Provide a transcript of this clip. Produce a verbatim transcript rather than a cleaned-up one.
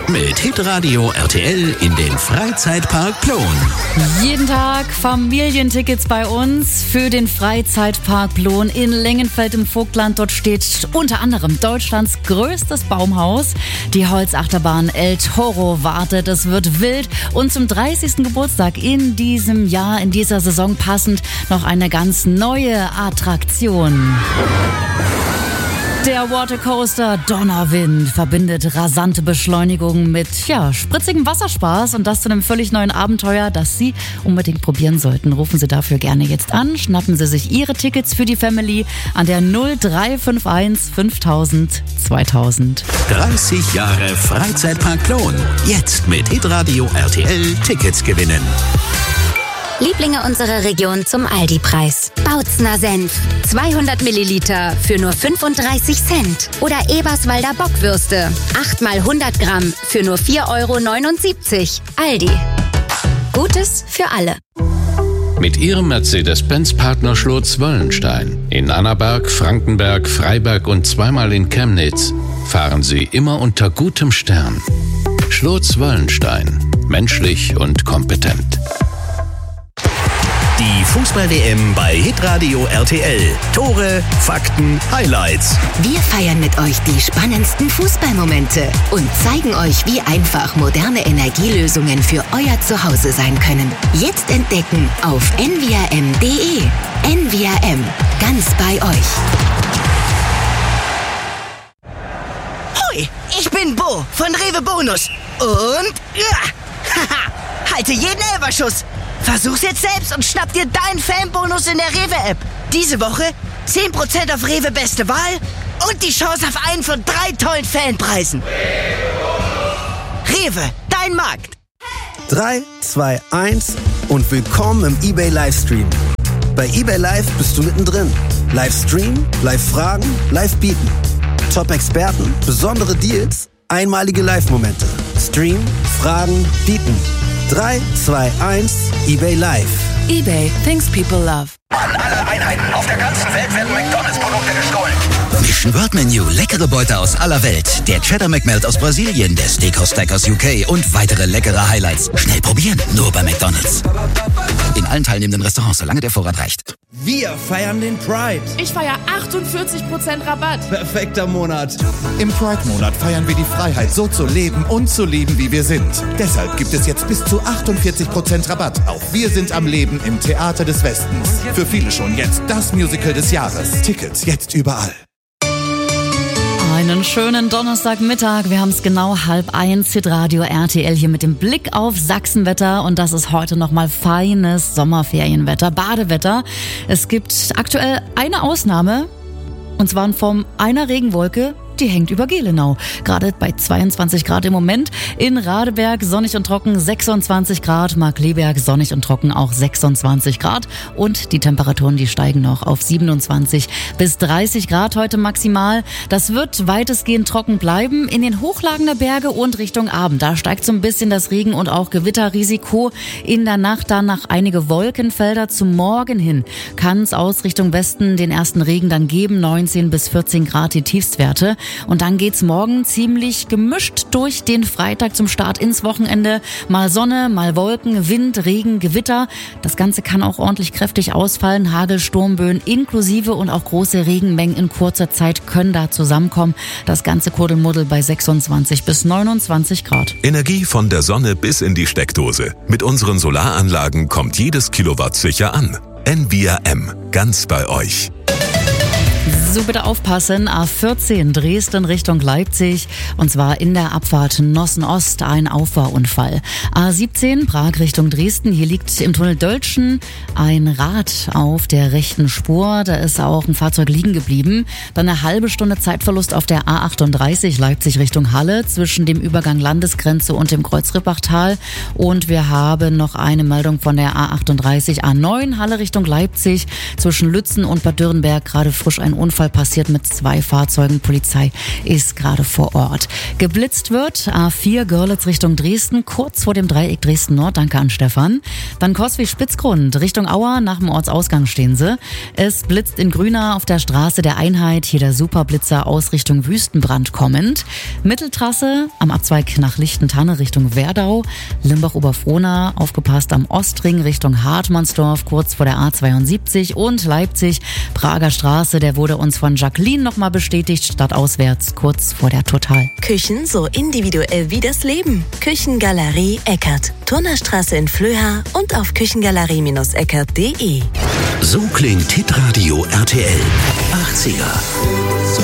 mit Hitradio R T L in den Freizeitpark Plon. Jeden Tag Familientickets bei uns für den Freizeitpark Plon in Lengenfeld im Vogtland. Dort steht unter anderem Deutschlands größtes Baumhaus. Die Holzachterbahn El Toro wartet. Es wird wild. Und zum dreißigsten Geburtstag in diesem Jahr, in dieser Saison passend, noch eine ganz neue Attraktion. Der Watercoaster Donnerwind verbindet rasante Beschleunigung mit ja, spritzigem Wasserspaß und das zu einem völlig neuen Abenteuer, das Sie unbedingt probieren sollten. Rufen Sie dafür gerne jetzt an, schnappen Sie sich Ihre Tickets für die Family an der null drei fünf eins fünftausend zweitausend. dreißig Jahre Freizeitpark Plon. Jetzt mit Hitradio R T L Tickets gewinnen. Lieblinge unserer Region zum Aldi-Preis. Bautzner Senf, zweihundert Milliliter für nur fünfunddreißig Cent. Oder Eberswalder Bockwürste, acht mal hundert Gramm für nur vier Euro neunundsiebzig. Aldi. Gutes für alle. Mit Ihrem Mercedes-Benz-Partner Schlotz-Wöllenstein in Annaberg, Frankenberg, Freiberg und zweimal in Chemnitz fahren Sie immer unter gutem Stern. Schlotz-Wöllenstein. Menschlich und kompetent. Die Fußball-W M bei Hitradio R T L. Tore, Fakten, Highlights. Wir feiern mit euch die spannendsten Fußballmomente und zeigen euch, wie einfach moderne Energielösungen für euer Zuhause sein können. Jetzt entdecken auf n v r m punkt d e. N V R M, ganz bei euch. Hoi, ich bin Bo von Rewe Bonus. Und ja, haha, halte jeden Elferschuss. Versuch's jetzt selbst und schnapp dir deinen Fanbonus in der Rewe-App. Diese Woche zehn Prozent auf Rewe Beste Wahl und die Chance auf einen von drei tollen Fanpreisen. Rewe, dein Markt. drei, zwei, eins und willkommen im eBay Livestream. Bei eBay Live bist du mittendrin. Livestream, Live-Fragen, Live-Bieten. Top-Experten, besondere Deals, einmalige Live-Momente. Stream, Fragen, Bieten. drei, zwei, eins, eBay Live. eBay, things people love. An alle Einheiten auf der ganzen Welt werden McDonalds-Produkte gestohlen. Mission World Menu. Leckere Beute aus aller Welt. Der Cheddar McMelt aus Brasilien, der Steakhouse Stack aus U K und weitere leckere Highlights. Schnell probieren, nur bei McDonalds. In allen teilnehmenden Restaurants, solange der Vorrat reicht. Wir feiern den Pride. Ich feiere achtundvierzig Prozent Rabatt. Perfekter Monat. Im Pride-Monat feiern wir die Freiheit, so zu leben und zu lieben, wie wir sind. Deshalb gibt es jetzt bis zu achtundvierzig Prozent Rabatt auf Wir sind am Leben im Theater des Westens. Für viele schon jetzt das Musical des Jahres. Tickets jetzt überall. Einen schönen Donnerstagmittag. Wir haben es genau halb eins. Hitradio R T L hier mit dem Blick auf Sachsenwetter. Und das ist heute nochmal feines Sommerferienwetter, Badewetter. Es gibt aktuell eine Ausnahme. Und zwar in Form einer Regenwolke. Die hängt über Gelenau. Gerade bei zweiundzwanzig Grad im Moment. In Radeberg sonnig und trocken sechsundzwanzig Grad. Markkleeberg sonnig und trocken auch sechsundzwanzig Grad. Und die Temperaturen, die steigen noch auf siebenundzwanzig bis dreißig Grad heute maximal. Das wird weitestgehend trocken bleiben. In den Hochlagen der Berge und Richtung Abend. Da steigt so ein bisschen das Regen- und auch Gewitterrisiko. In der Nacht dann nach einige Wolkenfelder. Zum Morgen hin kann es aus Richtung Westen den ersten Regen dann geben. neunzehn bis vierzehn Grad die Tiefstwerte. Und dann geht's morgen ziemlich gemischt durch den Freitag zum Start ins Wochenende. Mal Sonne, mal Wolken, Wind, Regen, Gewitter. Das Ganze kann auch ordentlich kräftig ausfallen. Hagel, Sturmböen inklusive und auch große Regenmengen in kurzer Zeit können da zusammenkommen. Das ganze Kuddelmuddel bei sechsundzwanzig bis neunundzwanzig Grad. Energie von der Sonne bis in die Steckdose. Mit unseren Solaranlagen kommt jedes Kilowatt sicher an. N V R M, ganz bei euch. So, bitte aufpassen. A vierzehn Dresden Richtung Leipzig. Und zwar in der Abfahrt Nossen Ost ein Auffahrunfall. A siebzehn Prag Richtung Dresden. Hier liegt im Tunnel Döltschen ein Rad auf der rechten Spur. Da ist auch ein Fahrzeug liegen geblieben. Dann eine halbe Stunde Zeitverlust auf der A achtunddreißig Leipzig Richtung Halle zwischen dem Übergang Landesgrenze und dem Kreuz Rippachtal. Und wir haben noch eine Meldung von der A achtunddreißig A neun Halle Richtung Leipzig. Zwischen Lützen und Bad Dürrenberg gerade frisch ein Unfall Unfall passiert mit zwei Fahrzeugen. Polizei ist gerade vor Ort. Geblitzt wird A vier Görlitz Richtung Dresden, kurz vor dem Dreieck Dresden-Nord. Danke an Stefan. Dann Coswig-Spitzgrund Richtung Auer, nach dem Ortsausgang stehen sie. Es blitzt in Grüna auf der Straße der Einheit. Hier der Superblitzer aus Richtung Wüstenbrand kommend. Mitteltrasse am Abzweig nach Lichtentanne Richtung Werdau. Limbach-Oberfrohna, aufgepasst am Ostring Richtung Hartmannsdorf, kurz vor der A zweiundsiebzig. Und Leipzig, Prager Straße, der wurde uns von Jacqueline nochmal bestätigt, stadtauswärts, kurz vor der Total. Küchen so individuell wie das Leben. Küchengalerie Eckert. Turnerstraße in Flöha und auf küchengalerie eckert punkt de. So klingt Hitradio R T L. achtziger.